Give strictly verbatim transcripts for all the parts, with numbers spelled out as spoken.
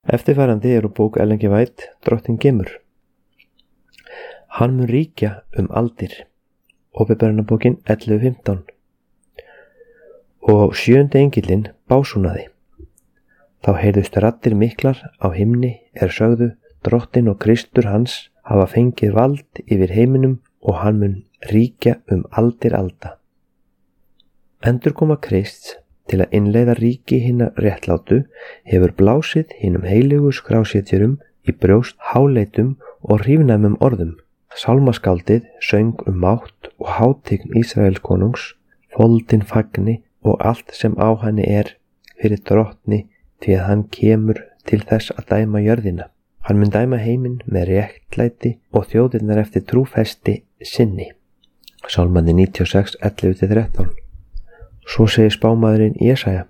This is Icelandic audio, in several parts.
Eftirfarandi er úr bók Ellen G. White, Drottinn kemur. Hann mun ríkja um aldir. Åpenbarunarbókin ellefu fimmtán. Og sjöundi engillinn básúnaði. Þá heyrðust raddir miklar á himni er sögðu: Drottinn og Kristur hans hafa fengið vald yfir heiminum og hann mun ríkja um aldir alda. Endurkoma Krists til að innleiða ríki hinna réttlátu hefur blásið hinum heilögu skrásetjurum í brjóst háleitum og hrífnæmum orðum. Sálmaskáldið söng um mátt og hátign Ísraels konungs, foldin fagni og allt sem á henni er fyrir drottni, því að hann kemur til þess að dæma jörðina. Hann mun dæma heiminn með réttlæti og þjóðirnar eftir trúfesti sinni. Sálmandi níutíu og sex, ellefu til þrettán. Svo segir spámaðurinn Jesaja: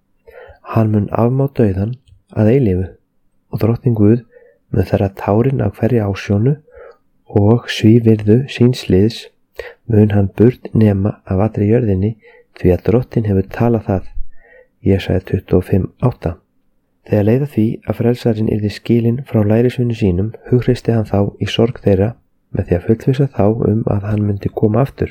Hann mun afmá dauðan að eilífu og drottinn Guð mun þerra tárin af hverri ásjónu og svívirðu síns liðs mun hann burt nema af allri jörðinni, því að drottinn hefur talað það. Jesaja tuttugu og fimm, átta. Þegar leið að því að frelsarinn yrði skilinn frá lærisveinum sínum, hughreysti hann þá í sorg þeirra með því að fullvissa þá um að hann myndi koma aftur.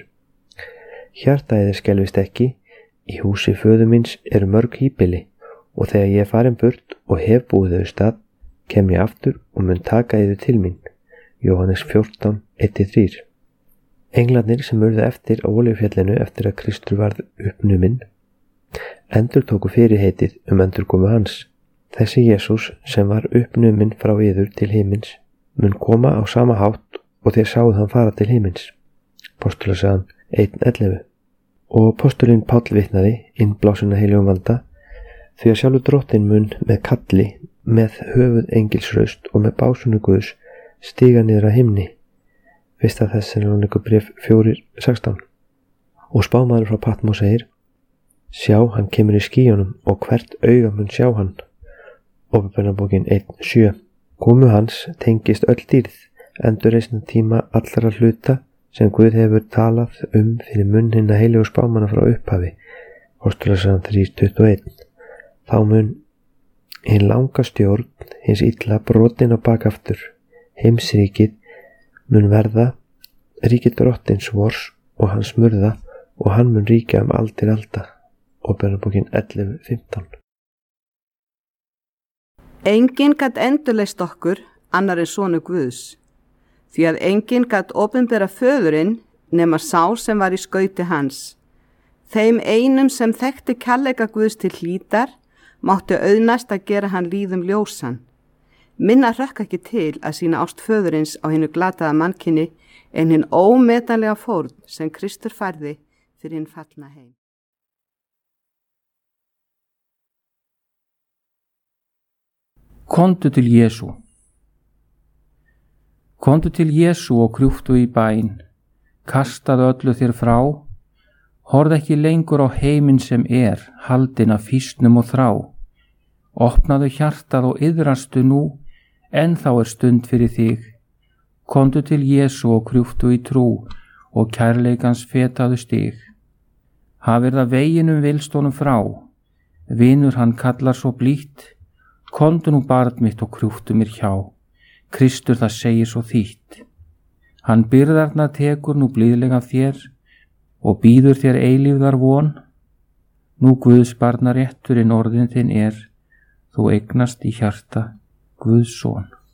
Hjarta yðar skelfist ekki, í húsi föður míns eru mörg híbýli, og þegar ég er farin burt og hef búið þau stað, kem ég aftur og mun taka yður til mín. Jóhannes fjórtán, eitt til þrjú. Englarnir sem urðu eftir á Olíufjallinu eftir að Kristur varð uppnuminn, endur tóku fyrirheitið um endurkomu hans. Þessi Jesús sem var uppnuminn frá yður til himins mun koma á sama hátt og þeir sáðu hann fara til himins. Postulasagan eitt ellefu. Og postulinn Páll vitnaði, innblásina heilögum anda, því að sjálfur drottinn mun með kalli, með höfuð engilsraust og með básúnu Guðs stiga niður að himni. Fyrsta Þessalóníku bréf fjórir sextán. Og spámaður frá Patmos segir: Sjá, hann kemur í skýjunum og hvert auga mun sjá hann. Åpenbarunarbókin eitt sjö. Komu hans tengist öll dýrð, endurreisna tíma allra hluta sem Guð hefur talað um fyrir munn hinna heilögu spámanna frá upphafi. Postulasagan þrjú tuttugu og eitt. Þá mun hinn langa stjórn hins illa brotin á bakaftur. Heimsríkið mun verða ríki drottins vors og hans murða, og hann mun ríkja um aldir alda. Åpenbarunarbókin ellefu fimmtán. Enginn gat endurleist okkur annar en sonur Guðs, því að enginn gat opinbera föðurinn nema sá sem var í skauti hans. Þeim einum sem þekkti kærleika Guðs til hlítar mátti auðnast að gera hann líðum ljósan. Minna hrökk ekki til að sína ást föðurins á hinu glataða mannkyni en hinn ómetanlega fórn sem Kristur færði fyrir hinn fallna heim. Komdu til Jesú. Komdu til Jesú og krjúptu í bæn, kastaðu öllu þér frá, horð ekki lengur á heiminn sem er, haldinn af fýsnum og þrá. Opnaðu hjartað og iðrastu nú, en þá er stund fyrir þig. Komdu til Jesú og krjúptu í trú og kærleikans fetaðu stig. Hafir það veginum vilstónum frá, vinur hann kallar svo blítt. Komdu nú barn mitt og krjúptu mér hjá, Kristur það segir svo þýtt. Hann byrðarna tekur nú blíðlega þér og býður þér eilífðar von. Nú Guðs barna rétturinn orðin þinn er, þú eignast í hjarta Guðs son.